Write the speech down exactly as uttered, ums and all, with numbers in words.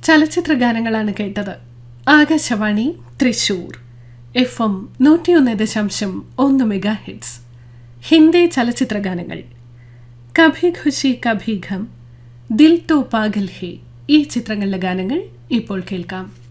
ചലച്ചിത്ര ഗാനങ്ങളാണ് കേട്ടത്. ആകാശവാണി തൃശൂർ എഫ് എം നൂറ്റിയൊന്ന് ദശാംശം ഒന്ന് മെഗാ ഹിറ്റ്സ്. ഹിന്ദി ചലച്ചിത്ര ഗാനങ്ങൾ. കഭി ഖുശി കഭി ഗം, ദിൽ തോ പാഗൽ ഹേ ഈ ചിത്രങ്ങളിലെ ഗാനങ്ങൾ ഇപ്പോൾ കേൾക്കാം.